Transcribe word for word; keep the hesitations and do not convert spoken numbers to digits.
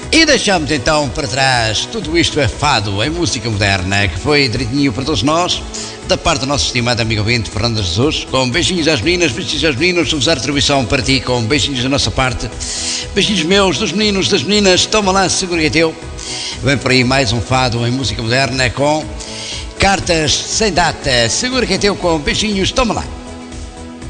E deixamos então para trás tudo isto é fado em música moderna, que foi direitinho para todos nós, da parte do nosso estimado amigo ouvinte Fernando Jesus, com beijinhos às meninas, beijinhos aos meninos, vamos dar atribuição para ti, com beijinhos da nossa parte, beijinhos meus, dos meninos, das meninas, toma lá, segura que é teu. Vem por aí mais um fado em música moderna com Cartas Sem Data, segura que é teu, com beijinhos, toma lá.